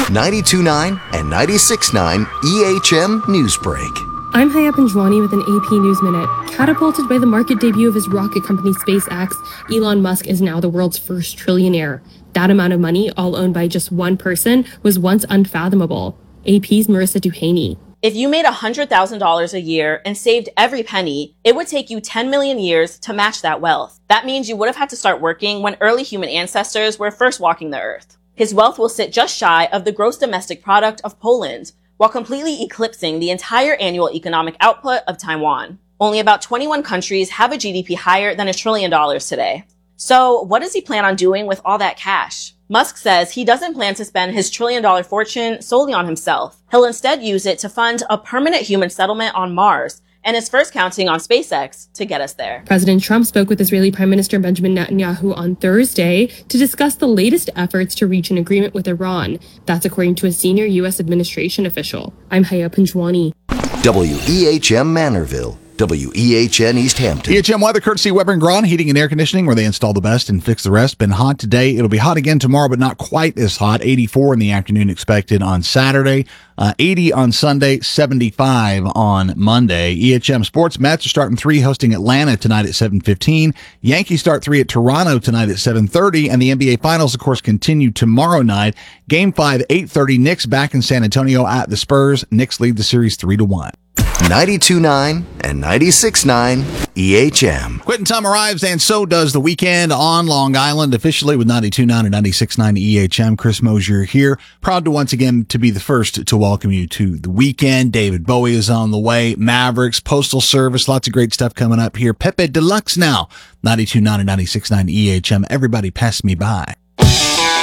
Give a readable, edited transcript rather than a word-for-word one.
92.9 and 96.9 EHM Newsbreak. I'm Haya Panjwani with an AP News Minute. Catapulted by the market debut of his rocket company SpaceX, Elon Musk is now the world's first trillionaire. That amount of money, all owned by just one person, was once unfathomable. AP's Marissa Duhaney. If you made $100,000 a year and saved every penny, it would take you 10 million years to match that wealth. That means you would have had to start working when early human ancestors were first walking the earth. His wealth will sit just shy of the gross domestic product of Poland, while completely eclipsing the entire annual economic output of Taiwan. Only about 21 countries have a GDP higher than $1 trillion today. So what does he plan on doing with all that cash? Musk says he doesn't plan to spend his $1 trillion fortune solely on himself. He'll instead use it to fund a permanent human settlement on Mars, and is first counting on SpaceX to get us there. President Trump spoke with Israeli Prime Minister Benjamin Netanyahu on Thursday to discuss the latest efforts to reach an agreement with Iran. That's according to a senior U.S. administration official. I'm Haya Panjwani. WEHM Manorville. WEHN East Hampton. EHM weather courtesy Weber and Braun Heating and Air Conditioning, where they install the best and fix the rest. Been hot today. It'll be hot again tomorrow, but not quite as hot. 84 in the afternoon expected on Saturday. 80 on Sunday, 75 on Monday. EHM Sports Mets are starting 3, hosting Atlanta tonight at 7:15. Yankees start 3 at Toronto tonight at 7:30. And the NBA Finals, of course, continue tomorrow night. Game 5, 8:30. Knicks back in San Antonio at the Spurs. Knicks lead the series 3-1. 92.9 and 96.9 EHM. Quitting time arrives, and so does the weekend on Long Island, officially with 92.9 and 96.9 EHM. Chris Mosier here, proud to once again to be the first to welcome you to the weekend. David Bowie is on the way. Mavericks, Postal Service, lots of great stuff coming up here. Pepe Deluxe now, 92.9 and 96.9 EHM. Everybody pass me by.